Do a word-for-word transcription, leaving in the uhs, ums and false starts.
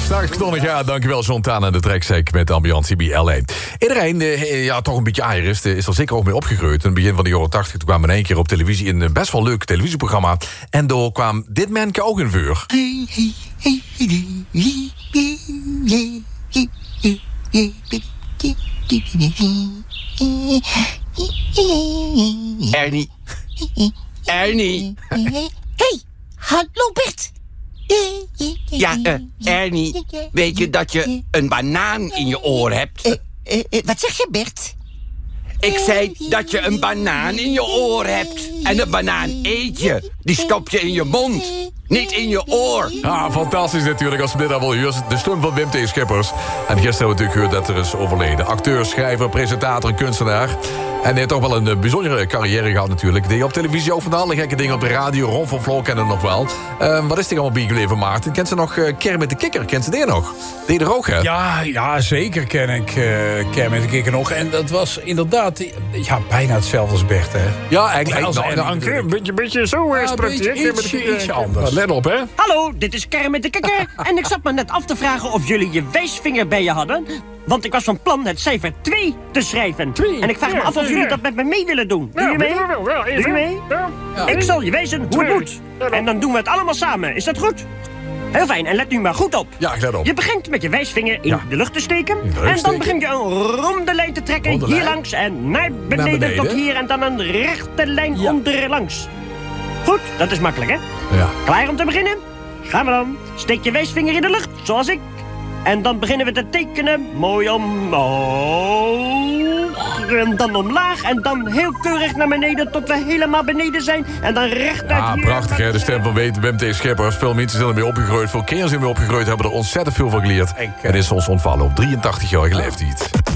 S'nachts knollig, ja, dankjewel Jontana en de Treksec met de ambiance B L A. Iedereen, eh, ja, toch een beetje Irish, is er zeker ook mee opgegroeid. In het begin van de jaren tachtig, toen kwam in één keer op televisie een best wel leuk televisieprogramma. En door kwam dit manneke ook in vuur. Ernie. Ernie. Hey, hallo Bert. Ja, uh, Ernie, weet je dat je een banaan in je oor hebt? Uh, uh, uh, wat zeg je, Bert? Ik zei dat je een banaan in je oor hebt. En een banaan eet je. Die stop je in je mond, niet in je oor. Ah, fantastisch natuurlijk als we dit allemaal huurt. De stem van Wim T. Schippers. En gisteren hebben we natuurlijk gehoord dat er is overleden. Acteur, schrijver, presentator en kunstenaar. En hij heeft toch wel een uh, bijzondere carrière gehad natuurlijk. Die op televisie ook van alle gekke dingen op de radio. Ron van Vloo kennen nog wel. Uh, wat is die allemaal bijgebleven, Maarten? Kent ze nog uh, Kermit de Kikker? Kent ze die nog? Die er ook, hè? Ja, ja, zeker ken ik uh, Kermit de Kikker nog. En dat was inderdaad ja, bijna hetzelfde als Bert, hè? Ja, eigenlijk. Als Nou, een nou, een beetje, beetje zo ja, is beetje ietsje, ietsje anders. Let op, hè? Hallo, dit is Kermit de Kikker. En ik zat me net af te vragen of jullie je wijsvinger bij je hadden. Want ik was van plan het cijfer twee te schrijven. Twee? En ik vraag me Ja, af of ja, jullie ja. dat met me mee willen doen. Doe Ja, je mee? willen we wel, wel, even. Doe je mee? Ja. Ja. Ik zal je wijzen hoe het moet. En dan doen we het allemaal samen. Is dat goed? Heel fijn, en let nu maar goed op. Ja, ik let op. Je begint met je wijsvinger in Ja. de lucht te steken. In de lucht En dan steken. begin je een ronde lijn te trekken. Ronde Hier lijn. langs en naar beneden, beneden. tot hier. En dan een rechte lijn Ja. onderlangs. Goed, dat is makkelijk, hè? Ja. Klaar om te beginnen? Gaan we dan. Steek je wijsvinger in de lucht, zoals ik. En dan beginnen we te tekenen. Mooi omhoog. En dan omlaag. En dan heel keurig naar beneden tot we helemaal beneden zijn. En dan rechtuit Ja, hier. prachtig, hè? De stem van Wim T. Schippers. Veel mensen zijn ermee opgegroeid. Veel kinderen zijn ermee opgegroeid. Hebben er ontzettend veel van geleerd. Ik, uh, En is ons ontvallen op drieëntachtig-jarige leeftijd.